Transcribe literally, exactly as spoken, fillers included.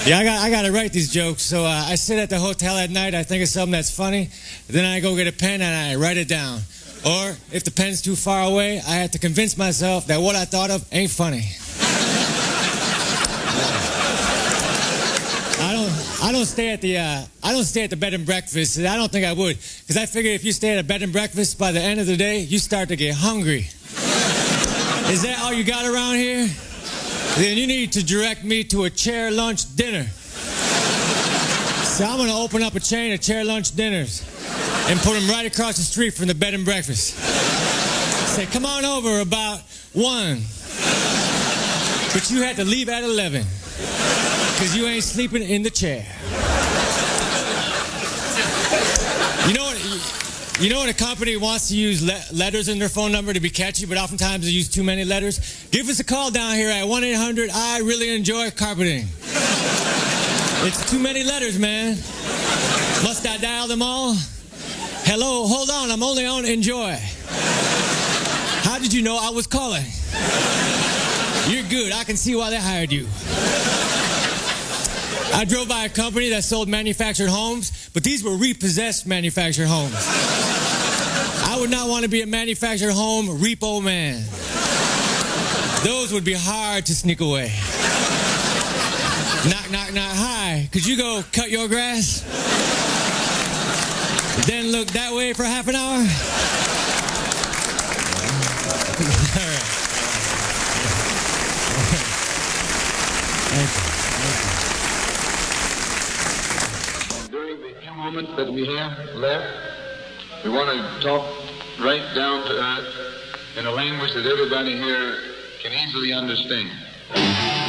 Yeah, I got I got to write these jokes. So uh, I sit at the hotel at night. I think of something that's funny. Then I go get a pen and I write it down. Or if the pen's too far away, I have to convince myself that what I thought of ain't funny. I don't I don't stay at the uh, I don't stay at the bed and breakfast. I don't think I would, because I figure if you stay at a bed and breakfast, by the end of the day, you start to get hungry. Is that all you got around here? Then you need to direct me to a chair lunch dinner. So I'm going to open up a chain of chair lunch dinners and put them right across the street from the bed and breakfast. Say, come on over about one. But you had to leave at eleven, because you ain't sleeping in the chair. You know what? You know when a company wants to use le- letters in their phone number to be catchy, but oftentimes they use too many letters? Give us a call down here at one eight hundred I really enjoy carpeting. It's too many letters, man. Must I dial them all? Hello, hold on, I'm only on enjoy. How did you know I was calling? You're good, I can see why they hired you. I drove by a company that sold manufactured homes, but these were repossessed manufactured homes. I would not want to be a manufactured home repo man. Those would be hard to sneak away. Knock, knock, knock, hi, could you go cut your grass? Then look that way for half an hour? All right. Thank you. During the few moments that we have left, we want to talk right down to earth in a language that everybody here can easily understand.